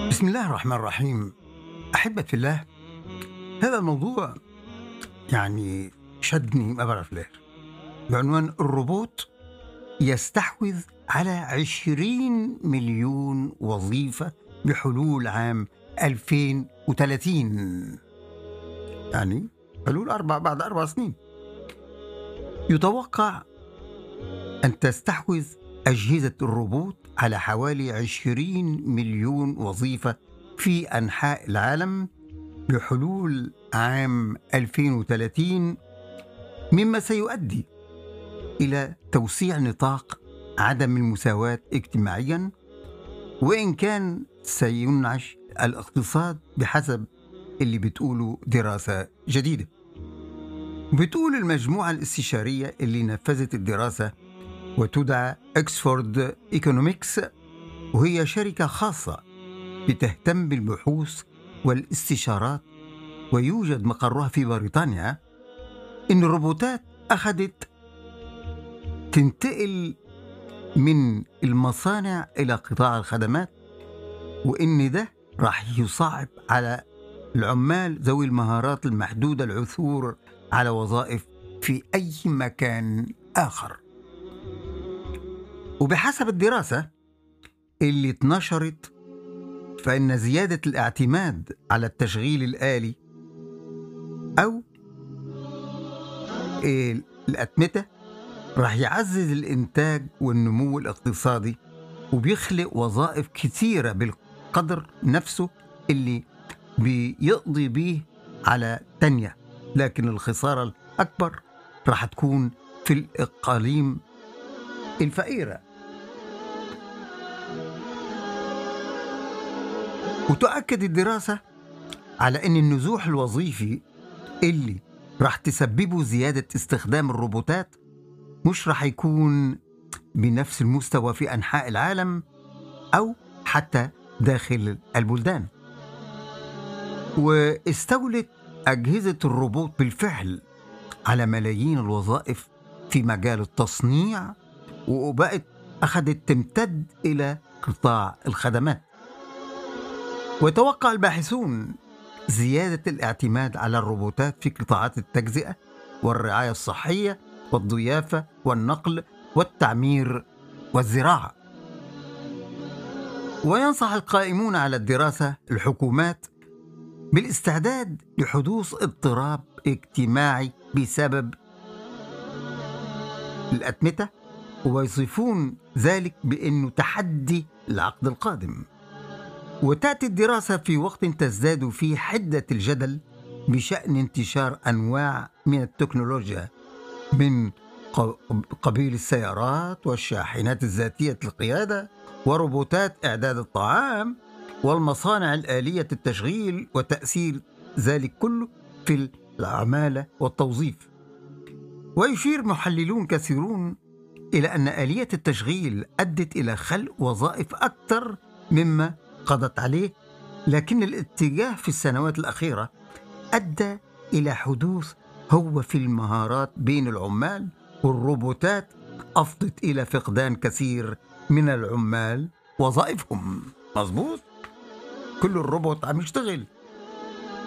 بسم الله الرحمن الرحيم. أحبة في الله، هذا الموضوع شدني ما بعرف ليه، بعنوان الروبوت يستحوذ على 20 مليون وظيفة بحلول عام 2030. حلول بعد 4 سنين. يتوقع أن تستحوذ أجهزة الروبوت على حوالي 20 مليون وظيفة في أنحاء العالم بحلول عام 2030، مما سيؤدي إلى توسيع نطاق عدم المساواة اجتماعيا، وإن كان سينعش الاقتصاد بحسب اللي بتقوله دراسة جديدة. بتقول المجموعة الاستشارية اللي نفذت الدراسة وتدعى إكسفورد إيكونوميكس، وهي شركة خاصة بتهتم بالبحوث والاستشارات ويوجد مقرها في بريطانيا، إن الروبوتات أخذت تنتقل من المصانع إلى قطاع الخدمات، وإن ده راح يصعب على العمال ذوي المهارات المحدودة العثور على وظائف في أي مكان آخر. وبحسب الدراسة اللي اتنشرت، فإن زيادة الاعتماد على التشغيل الآلي أو الأتمتة راح يعزز الإنتاج والنمو الاقتصادي، وبيخلق وظائف كثيرة بالقدر نفسه اللي بيقضي به على تانية، لكن الخسارة الأكبر راح تكون في الإقاليم الفقيرة. وتؤكد الدراسة على أن النزوح الوظيفي اللي راح تسببه زيادة استخدام الروبوتات مش راح يكون بنفس المستوى في أنحاء العالم أو حتى داخل البلدان. واستولت أجهزة الروبوت بالفعل على ملايين الوظائف في مجال التصنيع، وبقت أخذت تمتد إلى قطاع الخدمات. ويتوقع الباحثون زيادة الاعتماد على الروبوتات في قطاعات التجزئة والرعاية الصحية والضيافة والنقل والتعمير والزراعة. وينصح القائمون على الدراسة الحكومات بالاستعداد لحدوث اضطراب اجتماعي بسبب الأتمتة، ويصفون ذلك بأنه تحدي العقد القادم. وتأتي الدراسة في وقت تزداد فيه حدة الجدل بشأن انتشار أنواع من التكنولوجيا من قبيل السيارات والشاحنات الذاتية القيادة وروبوتات إعداد الطعام والمصانع الآلية التشغيل، وتأثير ذلك كله في العمالة والتوظيف. ويشير محللون كثيرون إلى أن آلية التشغيل أدت إلى خلق وظائف أكثر مما قضت عليه، لكن الاتجاه في السنوات الأخيرة أدى إلى حدوث هوة في المهارات بين العمال، والروبوتات أفضت إلى فقدان كثير من العمال وظائفهم. مظبوط، كل الروبوت عم يشتغل،